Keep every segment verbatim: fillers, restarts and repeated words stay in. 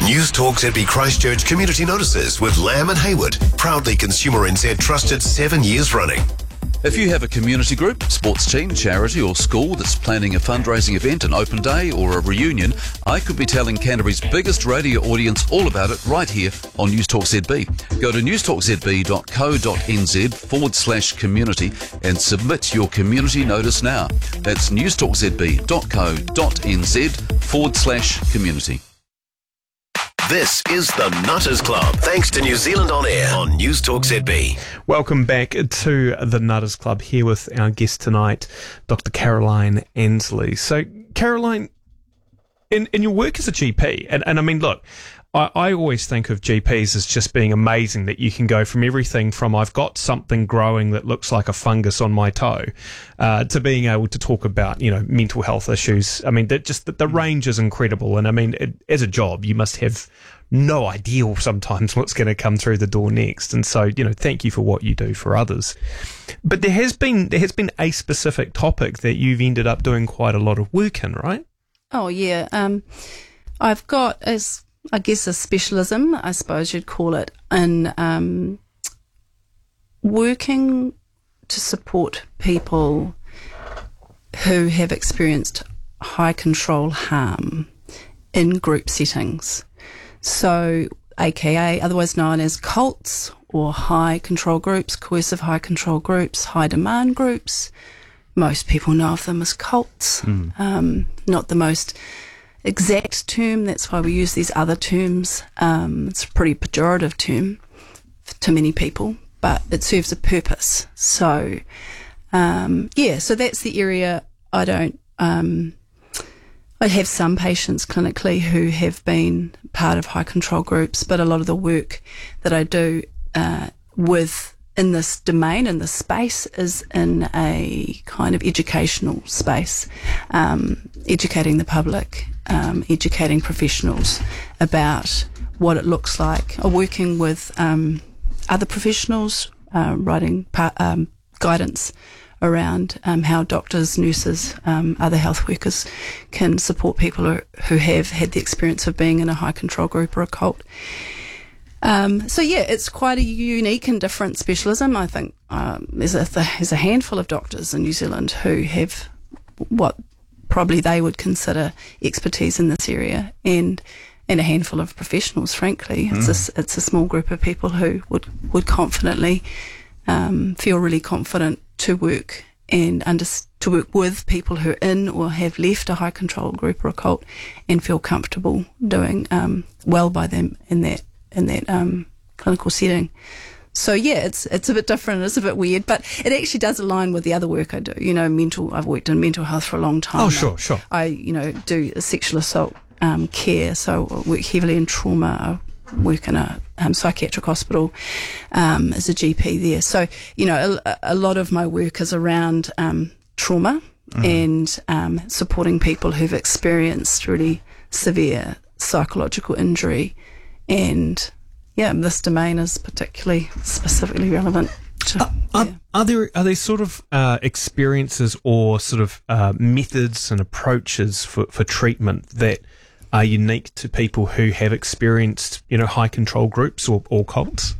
News Talk Z B Christchurch Community Notices with Lamb and Hayward. Proudly Consumer N Z trusted seven years running. If you have a community group, sports team, charity or school that's planning a fundraising event, an open day or a reunion, I could be telling Canterbury's biggest radio audience all about it right here on News Talk Z B. Go to newstalkzb.co.nz forward slash community and submit your community notice now. That's newstalkzb.co.nz forward slash community. This is the Nutters Club, thanks to New Zealand On Air on News Talk Z B. Welcome back to the Nutters Club, here with our guest tonight, Doctor Caroline Ansley. So, Caroline, in, in your work as a G P, and, and I mean, look, I, I always think of G Ps as just being amazing, that you can go from everything from I've got something growing that looks like a fungus on my toe, uh, to being able to talk about, you know, mental health issues. I mean, that just the, the range is incredible. And I mean, it, as a job, you must have no idea sometimes what's going to come through the door next. And so, you know, thank you for what you do for others. But there has been there has been a specific topic that you've ended up doing quite a lot of work in, right? Oh, yeah. Um, I've got, as I guess, a specialism, I suppose you'd call it, in um, working to support people who have experienced high control harm in group settings. So, A K A, otherwise known as cults or high control groups, coercive high control groups, high demand groups. Most people know of them as cults. Mm. Um, not the most exact term, that's why we use these other terms. Um, it's a pretty pejorative term to many people, but it serves a purpose. So, um, yeah, so that's the area I don't... Um, I have some patients clinically who have been part of high control groups, but a lot of the work that I do uh, with in this domain, in this space, is in a kind of educational space, um, educating the public, um, educating professionals about what it looks like, or working with um, other professionals, uh, writing pa- um, guidance around um, how doctors, nurses, um, other health workers can support people who, who have had the experience of being in a high control group or a cult. Um, so yeah, it's quite a unique and different specialism. I think um, there's, a, there's a handful of doctors in New Zealand who have what probably they would consider expertise in this area, and and a handful of professionals, frankly. Mm. It's, a, it's a small group of people who would, would confidently um, feel really confident to work and under, to work with people who are in or have left a high control group or a cult and feel comfortable doing um, well by them in that in that um, clinical setting. So yeah, it's it's a bit different, it's a bit weird, but it actually does align with the other work I do. You know, mental. I've worked in mental health for a long time. Oh, sure, sure. I you know do sexual assault um, care, so I work heavily in trauma. I work in a um, psychiatric hospital um, as a G P there. So, you know, a, a lot of my work is around um, trauma mm. and um, supporting people who've experienced really severe psychological injury. And, yeah, this domain is particularly specifically relevant to... Uh, are, yeah. are there are there sort of uh, experiences or sort of uh, methods and approaches for, for treatment that are unique to people who have experienced, you know, high control groups or, or cults?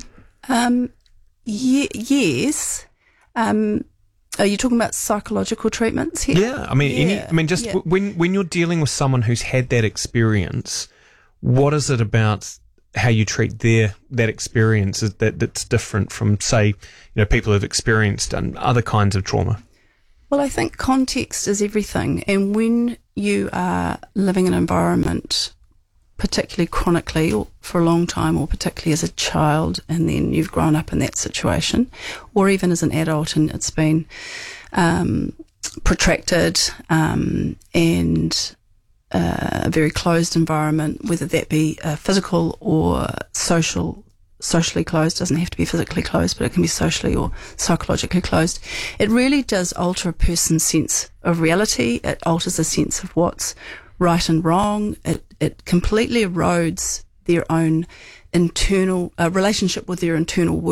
Um, ye- yes. Um, are you talking about psychological treatments here? Yeah, I mean, yeah. Any, I mean, just yeah. when when you're dealing with someone who's had that experience, what is it about how you treat their that experience that that's different from, say, you know, people who've experienced um, other kinds of trauma? Well, I think context is everything, and when you are living in an environment, particularly chronically or for a long time, or particularly as a child, and then you've grown up in that situation, or even as an adult and it's been um, protracted um, and uh, a very closed environment, whether that be uh, physical or social. Socially closed, doesn't have to be physically closed, but it can be socially or psychologically closed. It really does alter a person's sense of reality. It alters a sense of what's right and wrong. It it completely erodes their own internal uh, relationship with their internal world.